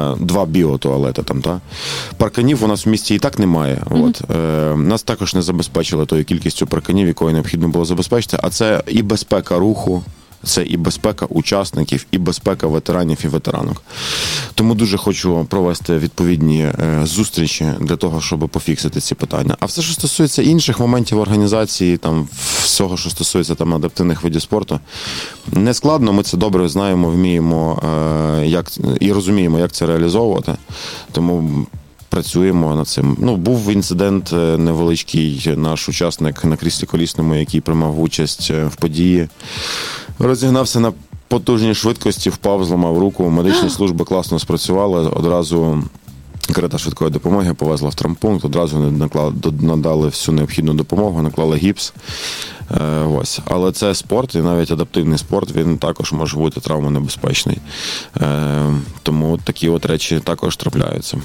2 біотуалети там, та? Парканів у нас в місті і так немає. Нас також не забезпечили тою кількістю парканів, якою необхідно було забезпечити, а це і безпека руху, це і безпека учасників, і безпека ветеранів і ветеранок. Тому дуже хочу провести відповідні зустрічі для того, щоб пофіксити ці питання. А все, що стосується інших моментів організації, там, всього, що стосується там, адаптивних видів спорту, не складно, ми це добре знаємо, вміємо і розуміємо, як це реалізовувати. Тому працюємо над цим. Був інцидент невеличкий, наш учасник на кріслі колісному, який приймав участь в події, розігнався на потужній швидкості, впав, зламав руку. Медичні служби класно спрацювали. Одразу карета швидкої допомоги повезла в травмпункт, одразу надали всю необхідну допомогу, наклали гіпс. Ось. Але це спорт, і навіть адаптивний спорт, він також може бути травмонебезпечний. Тому такі от речі також трапляються.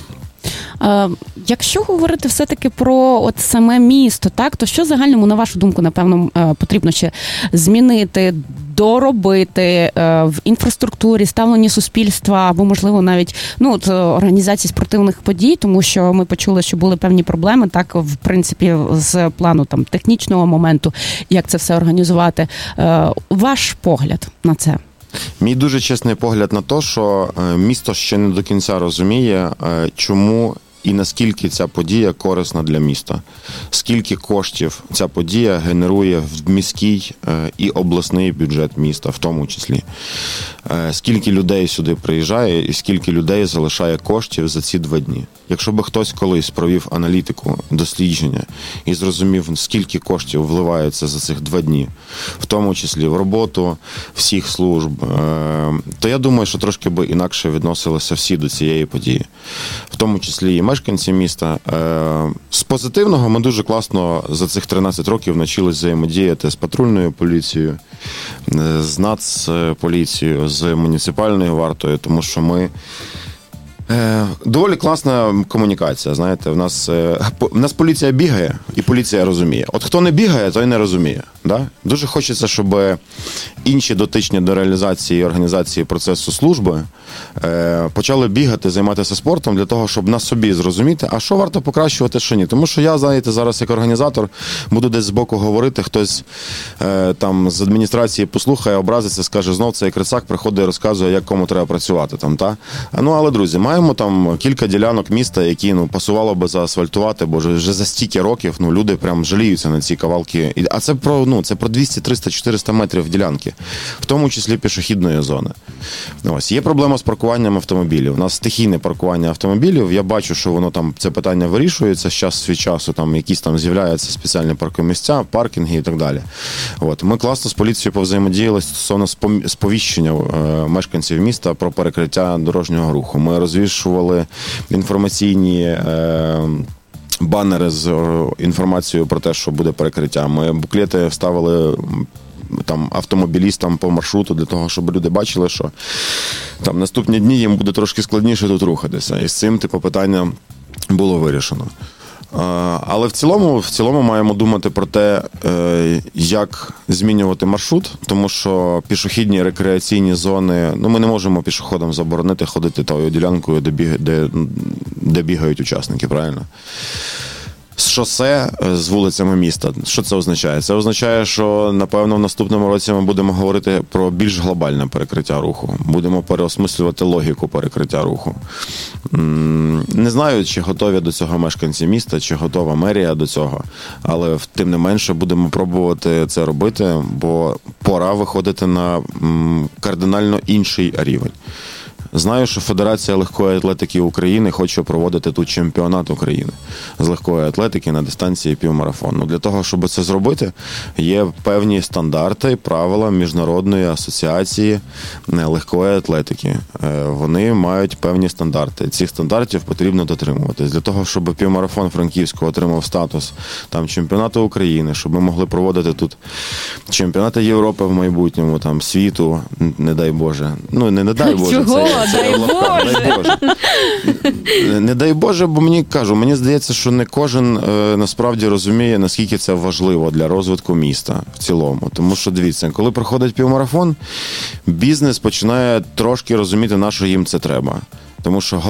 Якщо говорити все-таки про саме місто, так, то що загальному, на вашу думку, напевно, потрібно ще змінити, доробити в інфраструктурі, ставленні суспільства або, можливо, навіть організації спортивних подій, тому що ми почули, що були певні проблеми, так, в принципі, з плану там технічного моменту, як це все організувати. Ваш погляд на це? Мій дуже чесний погляд на те, що місто ще не до кінця розуміє, чому і наскільки ця подія корисна для міста. Скільки коштів ця подія генерує в міський і обласний бюджет міста, в тому числі. Скільки людей сюди приїжджає і скільки людей залишає коштів за ці 2 дні. Якщо би хтось колись провів аналітику, дослідження і зрозумів, скільки коштів вливається за цих 2 дні, в тому числі в роботу всіх служб, то я думаю, що трошки би інакше відносилися всі до цієї події. В тому числі і мешканці міста. З позитивного ми дуже класно за цих 13 років навчились взаємодіяти з патрульною поліцією, з Нацполіцією, з муніципальною вартою, тому що ми доволі класна комунікація, знаєте, в нас поліція бігає і поліція розуміє. От хто не бігає, той не розуміє. Да? Дуже хочеться, щоб інші дотичні до реалізації і організації процесу служби почали бігати, займатися спортом для того, щоб на собі зрозуміти, а що варто покращувати, що ні. Тому що я, знаєте, зараз як організатор буду десь збоку говорити, хтось там з адміністрації послухає, образиться, скаже, знов цей крицак приходить і розказує, як кому треба працювати там, та? Але, друзі, маємо там кілька ділянок міста, які, пасувало би заасфальтувати, бо вже за стільки років, люди прям жаліються на ці кавалки. А це про 200, 300, 400 метрів ділянки, в тому числі пішохідної зони. Ось. Є проблема з паркуванням автомобілів. У нас стихійне паркування автомобілів. Я бачу, що воно там, це питання вирішується з часу від часу, там якісь там з'являються спеціальні паркомісця, паркінги і так далі. От. Ми класно з поліцією повзаємодіяли стосовно сповіщення мешканців міста про перекриття дорожнього руху. Ми розвішували інформаційні банери з інформацією про те, що буде перекриття. Ми буклети вставили там автомобілістам по маршруту для того, щоб люди бачили, що там наступні дні їм буде трошки складніше тут рухатися. І з цим питання було вирішено. Але в цілому маємо думати про те, як змінювати маршрут, тому що пішохідні рекреаційні зони, ми не можемо пішоходам заборонити ходити тою ділянкою, де бігають учасники, правильно? З шосе, з вулицями міста. Що це означає? Це означає, що, напевно, в наступному році ми будемо говорити про більш глобальне перекриття руху. Будемо переосмислювати логіку перекриття руху. Не знаю, чи готові до цього мешканці міста, чи готова мерія до цього, але тим не менше будемо пробувати це робити, бо пора виходити на кардинально інший рівень. Знаю, що Федерація легкої атлетики України хоче проводити тут чемпіонат України з легкої атлетики на дистанції півмарафону. Для того, щоб це зробити, є певні стандарти, правила Міжнародної асоціації легкої атлетики. Вони мають певні стандарти. Цих стандартів потрібно дотримуватись. Для того, щоб півмарафон Франківського отримав статус там чемпіонату України, щоб ми могли проводити тут чемпіонати Європи в майбутньому, там світу, не дай Боже. Не дай Боже. Чого? Дай Боже. Не дай Боже, бо мені здається, що не кожен насправді розуміє, наскільки це важливо для розвитку міста в цілому. Тому що, дивіться, коли проходить півмарафон, бізнес починає трошки розуміти, на що їм це треба. Тому що